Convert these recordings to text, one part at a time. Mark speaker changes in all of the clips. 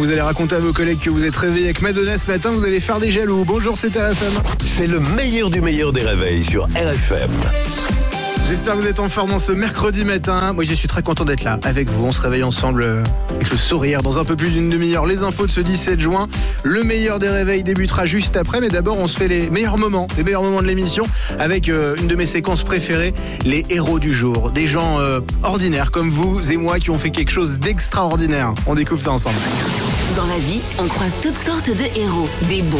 Speaker 1: vous allez raconter à vos collègues que vous êtes réveillés avec Madonna ce matin, vous allez faire des jaloux. Bonjour, c'est RFM.
Speaker 2: C'est le meilleur du meilleur des réveils sur RFM.
Speaker 1: J'espère que vous êtes en forme en ce mercredi matin. Moi, je suis très content d'être là avec vous. On se réveille ensemble avec le sourire dans un peu plus d'une demi-heure. Les infos de ce 17 juin. Le meilleur des réveils débutera juste après. Mais d'abord, on se fait les meilleurs moments de l'émission avec une de mes séquences préférées, les héros du jour. Des gens ordinaires comme vous et moi qui ont fait quelque chose d'extraordinaire. On découvre ça ensemble.
Speaker 3: Dans la vie, on croise toutes sortes de héros. Des bons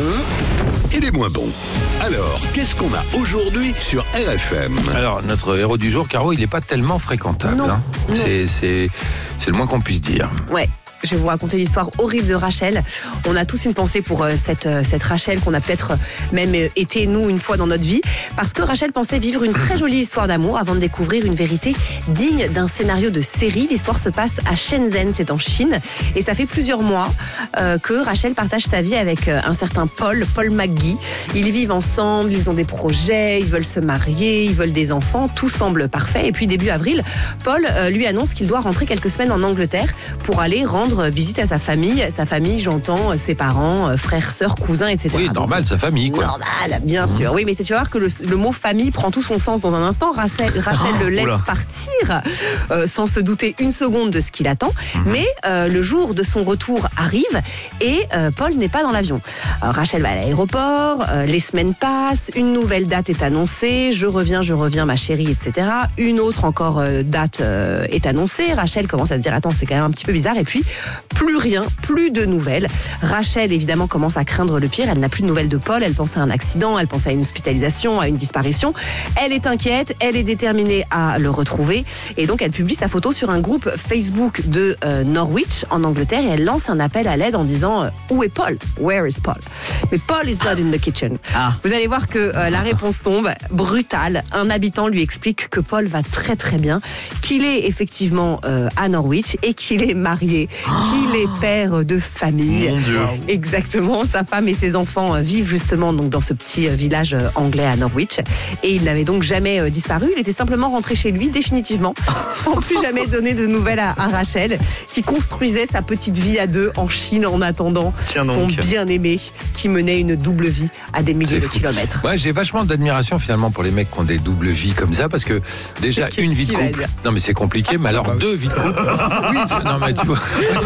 Speaker 2: Et des moins bons. Alors, qu'est-ce qu'on a aujourd'hui sur RFM?
Speaker 4: Alors, notre héros du jour, Caro, il n'est pas tellement fréquentable.
Speaker 3: Non,
Speaker 4: hein.
Speaker 3: non.
Speaker 4: C'est le moins qu'on puisse dire.
Speaker 3: Ouais. Je vais vous raconter l'histoire horrible de Rachel. On a tous une pensée pour cette Rachel qu'on a peut-être même été, nous, une fois dans notre vie. Parce que Rachel pensait vivre une très jolie histoire d'amour avant de découvrir une vérité digne d'un scénario de série. L'histoire se passe à Shenzhen, c'est en Chine. Et ça fait plusieurs mois que Rachel partage sa vie avec un certain Paul McGee. Ils vivent ensemble, ils ont des projets, ils veulent se marier, ils veulent des enfants. Tout semble parfait. Et puis début avril, Paul lui annonce qu'il doit rentrer quelques semaines en Angleterre pour aller rendre visite à sa famille. Sa famille, j'entends ses parents, frères, sœurs, cousins, etc.
Speaker 4: Oui, normal, sa famille, quoi.
Speaker 3: Normal, bien sûr. Oui, mais tu vas voir que le mot famille prend tout son sens dans un instant. Rachel le laisse partir sans se douter une seconde de ce qu'il attend. Mais le jour de son retour arrive et Paul n'est pas dans l'avion. Rachel va à l'aéroport, les semaines passent, une nouvelle date est annoncée, je reviens ma chérie, etc. Une autre encore date est annoncée. Rachel commence à se dire, attends, c'est quand même un petit peu bizarre. Et puis, plus rien, plus de nouvelles. Rachel, évidemment, commence à craindre le pire. Elle n'a plus de nouvelles de Paul. Elle pense à un accident, elle pense à une hospitalisation, à une disparition. Elle est inquiète, elle est déterminée à le retrouver. Et donc, elle publie sa photo sur un groupe Facebook de Norwich, en Angleterre, et elle lance un appel à l'aide en disant « Où est Paul? Where is Paul ?» Mais Paul is not in the kitchen. Vous allez voir que la réponse tombe brutale. Un habitant lui explique que Paul va très très bien, qu'il est effectivement à Norwich et qu'il est marié, qu'il est père de famille.
Speaker 1: Mon Dieu.
Speaker 3: Exactement. Sa femme et ses enfants vivent justement donc dans ce petit village anglais à Norwich. Et il n'avait donc jamais disparu. Il était simplement rentré chez lui définitivement, sans plus jamais donner de nouvelles à Rachel, qui construisait sa petite vie à deux en Chine en attendant son bien-aimé, qui menait une double vie à des milliers de kilomètres.
Speaker 4: Ouais, j'ai vachement d'admiration finalement pour les mecs qui ont des doubles vies comme ça, parce que déjà une vie de couple. Non mais c'est compliqué, mais alors deux vies de couple. Oui, non mais tu vois.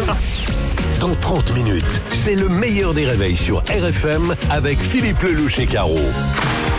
Speaker 2: Dans 30 minutes, c'est le meilleur des réveils sur RFM avec Philippe Lelouch et Caro.